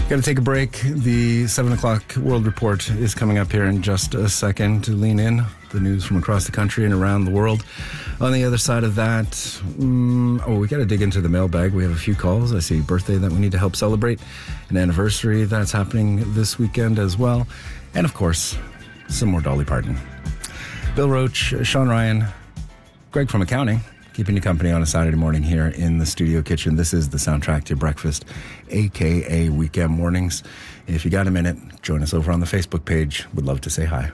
Got to take a break. The 7 o'clock World Report is coming up here in just a second to lean in. The news from across the country and around the world. On the other side of that, we got to dig into the mailbag. We have a few calls. I see a birthday that we need to help celebrate, an anniversary that's happening this weekend as well. And of course, some more Dolly Parton. Bill Roach, Sean Ryan, Greg from accounting, keeping you company on a Saturday morning here in the studio kitchen. This is the soundtrack to your breakfast, a.k.a. Weekend Mornings. If you got a minute, join us over on the Facebook page. Would love to say hi.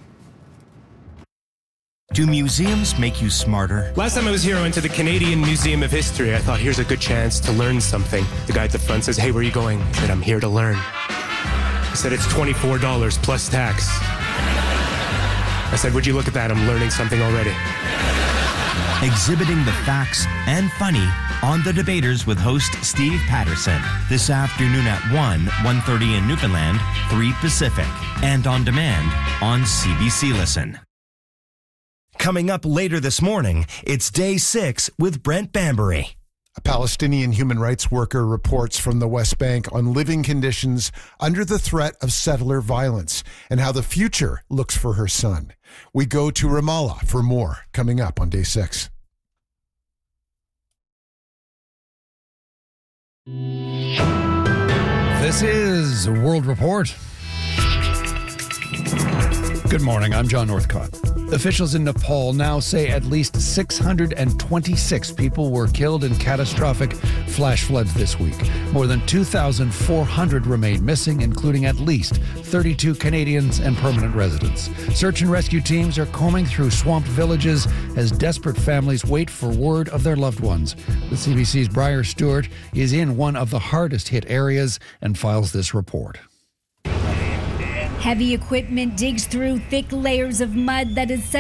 Do museums make you smarter? Last time I was here, I went to the Canadian Museum of History. I thought, here's a good chance to learn something. The guy at the front says, hey, where are you going? I said, I'm here to learn. He said, it's $24 plus tax. I said, would you look at that? I'm learning something already. Exhibiting the facts and funny on The Debaters with host Steve Patterson. This afternoon at 1:30 in Newfoundland, 3 Pacific. And on demand on CBC Listen. Coming up later this morning, it's Day 6 with Brent Bambury. A Palestinian human rights worker reports from the West Bank on living conditions under the threat of settler violence and how the future looks for her son. We go to Ramallah for more coming up on Day 6. This is World Report. Good morning, I'm John Northcott. Officials in Nepal now say at least 626 people were killed in catastrophic flash floods this week. More than 2,400 remain missing, including at least 32 Canadians and permanent residents. Search and rescue teams are combing through swamped villages as desperate families wait for word of their loved ones. The CBC's Briar Stewart is in one of the hardest hit areas and files this report. Heavy equipment digs through thick layers of mud that is set